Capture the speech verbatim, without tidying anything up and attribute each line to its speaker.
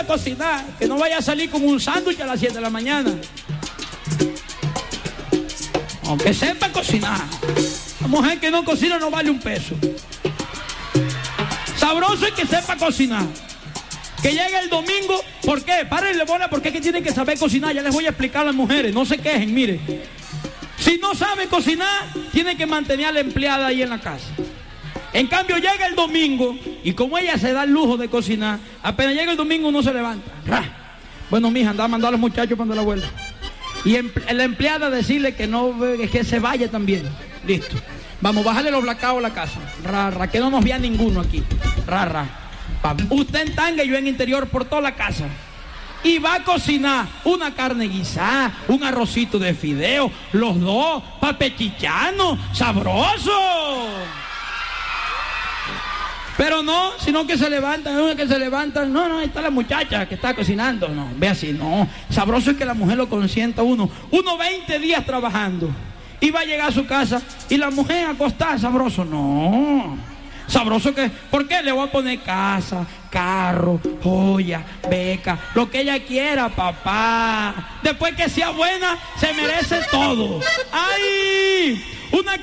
Speaker 1: cocinar, que no vaya a salir como un sándwich a las siete de la mañana. Aunque sepa cocinar. La mujer que no cocina no vale un peso. Sabroso es que sepa cocinar. Que llegue el domingo, ¿por qué? Párenle bola, porque es que tienen que saber cocinar. Ya les voy a explicar a las mujeres, no se quejen, mire. Si no sabe cocinar, tiene que mantener a la empleada ahí en la casa. En cambio, llega el domingo, y como ella se da el lujo de cocinar, apenas llega el domingo uno se levanta. ¡Ra! Bueno, mija, anda a mandar a los muchachos cuando la vuelva. Y la empleada decirle que no, que se vaya también. Listo. Vamos, bájale los blacados a la casa. Ra, ra, que no nos vea ninguno aquí. Ra, ra. Vamos. Usted en tanga y yo en interior por toda la casa. Y va a cocinar una carne guisada, un arrocito de fideo, los dos, papechichano, sabroso. Pero no, sino que se levantan, una que se levantan, no, no, ahí está la muchacha que está cocinando, no, ve así, no, sabroso es que la mujer lo consienta uno, uno veinte días trabajando, y va a llegar a su casa, y la mujer acostada, sabroso, no, sabroso que, ¿por qué? Le voy a poner casa, carro, joya, beca, lo que ella quiera, papá, después que sea buena, se merece todo, ¡ay! Una